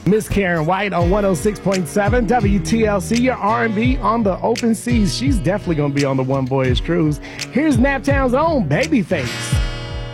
Miss Karen White on 106.7 WTLC, your R&B on the open seas. She's definitely going to be on the One Voyage cruise. Here's Naptown's own Babyface.